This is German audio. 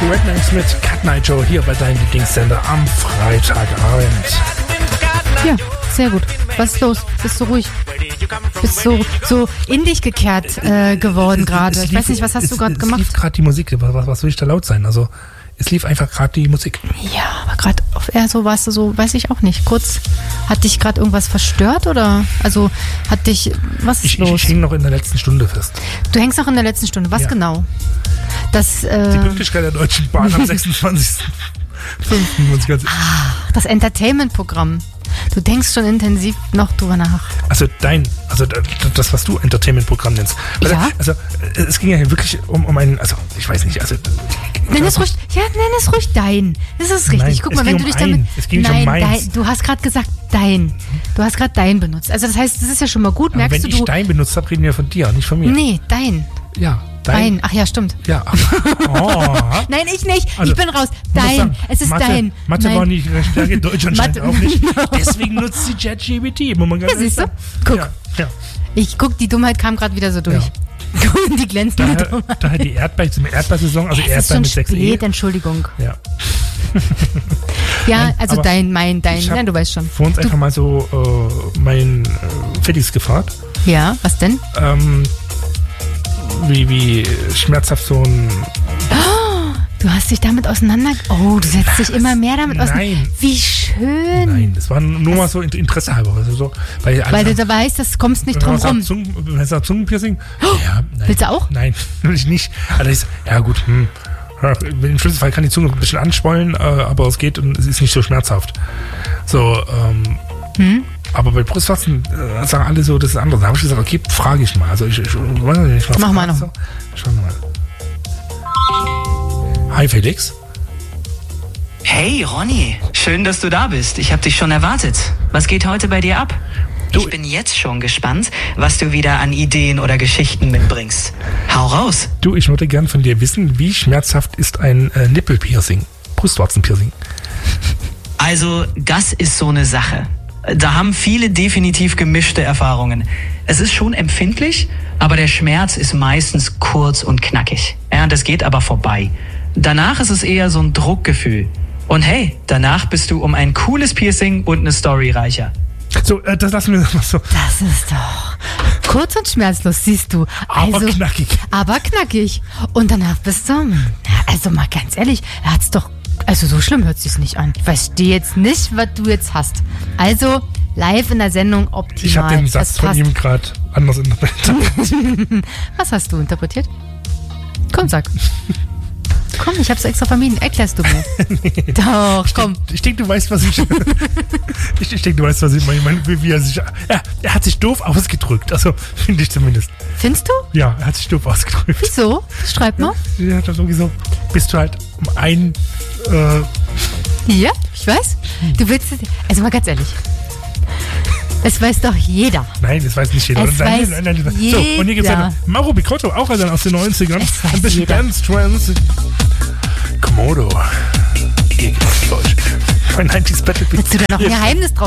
Rednecks mit Cat Night Show hier bei deinem Lieblingssender am Freitagabend. Ja, sehr gut. Was ist los? Bist du ruhig? Bist so in dich gekehrt geworden gerade. Ich weiß nicht, was hast du gerade gemacht? Es lief gerade die Musik. Was soll ich da laut sein? Also, es lief einfach gerade die Musik. Ja, aber gerade auf Air so warst du so, weiß ich auch nicht. Kurz, hat dich gerade irgendwas verstört oder? Also, was ist los? Ich hing noch in der letzten Stunde fest. Du hängst noch in der letzten Stunde. Was genau? Die Pünktlichkeit der Deutschen Bahn am 26. Das Entertainment-Programm. Du denkst schon intensiv noch drüber nach. Also das, was du Entertainment-Programm nennst. Ja. Also es ging ja wirklich um einen, also ich weiß nicht, also... Nenn es ruhig dein. Das ist richtig. Nein, Guck mal, wenn du dich damit... Es ging nicht um meins. Du hast gerade gesagt dein. Du hast gerade dein benutzt. Also das heißt, das ist ja schon mal gut. Aber merkst wenn du... ich dein benutzt habe, reden wir von dir, nicht von mir. Nee, dein. Ja, dein. Ach ja, stimmt. Ja. Oh. Nein, ich nicht. Also, ich bin raus. Dein. Sagen, Es ist dein. Mathe war nicht ihre Stärke, Deutsch anscheinend auch nicht. No. Deswegen nutzt sie ChatGPT. Ja, siehst du? Guck. Ja. Die Dummheit kam gerade wieder so durch. Ja. Die glänzende Dummheit. Daher die Erdbeersaison, also Erdbeer mit 6 E. Entschuldigung. Ja. Ja, also dein. Ja, du weißt schon. Vor uns einfach mal so mein Felix gefragt. Ja, was denn? Wie schmerzhaft so ein... Du hast dich damit du setzt dich immer mehr damit auseinander. Nein. Wie schön. Nein, das war nur mal so Interesse halber. Also so, weil du da weißt, das kommst nicht drum rum. Wenn es Zungenpiercing... Ja, nein. Willst du auch? Nein, will ich nicht. Also ja gut, im schlimmsten Fall kann die Zunge ein bisschen anschwollen, aber es geht und es ist nicht so schmerzhaft. So, aber bei Brustwarzen sagen alle so, das ist anders. Da habe ich gesagt, okay, frage ich mal. Also ich weiß nicht, was mach mal noch. So. Schauen wir mal. Hi Felix. Hey Ronny, schön, dass du da bist. Ich habe dich schon erwartet. Was geht heute bei dir ab? Ich bin jetzt schon gespannt, was du wieder an Ideen oder Geschichten mitbringst. Hau raus. Du, ich würde gern von dir wissen, wie schmerzhaft ist ein Nippelpiercing, Brustwarzenpiercing? Also, das ist so eine Sache. Da haben viele definitiv gemischte Erfahrungen. Es ist schon empfindlich, aber der Schmerz ist meistens kurz und knackig. Ja, das geht aber vorbei. Danach ist es eher so ein Druckgefühl. Und hey, danach bist du um ein cooles Piercing und eine Story reicher. So, das lassen wir mal so. Das ist doch kurz und schmerzlos, siehst du. Aber knackig. Aber knackig. Und danach bist du... Also mal ganz ehrlich, er hat's doch... Also so schlimm hört sich's nicht an. Ich verstehe jetzt nicht, was du jetzt hast. Also live in der Sendung optimal. Ich habe den Satz von ihm gerade anders interpretiert. Was hast du interpretiert? Komm, sag. Komm, ich hab's extra vermieden. Erklärst du mir. Nee. Doch, komm. Ich denke, du weißt, was ich... ich denke, du weißt, was ich meine. Wie er sich... Er hat sich doof ausgedrückt. Also, finde ich zumindest. Findest du? Ja, er hat sich doof ausgedrückt. Wieso? Schreib mal. Ja, das irgendwie so... Bist du halt um ein... Ja, ich weiß. Du willst... Also mal ganz ehrlich. Es weiß doch jeder. Nein, das weiß nicht jeder. Nein. So, und hier gibt es dann Mauro Picotto, auch dann aus den 90ern. Ein bisschen Dance Trends. Komodo. Hier gibt es Deutsch. Ein 90s Battle Beat. Willst du da noch ein Geheimnis draus